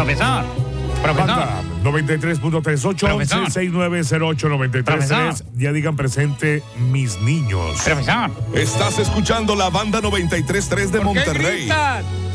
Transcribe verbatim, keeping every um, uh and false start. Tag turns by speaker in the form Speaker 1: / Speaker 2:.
Speaker 1: Profesor. Profesor.
Speaker 2: Banda noventa y tres punto tres, ocho once, seis nueve cero ocho, nueve tres tres. Ya digan presente mis niños.
Speaker 1: Profesor.
Speaker 3: Estás escuchando la Banda noventa y tres punto tres de Monterrey.